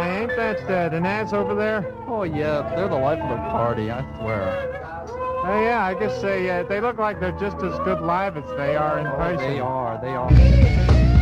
Hey, ain't that the Naz over there? Oh, yeah, they're the life of the party, I swear. Oh, yeah, I guess they look like they're just as good live as they are in person. They are.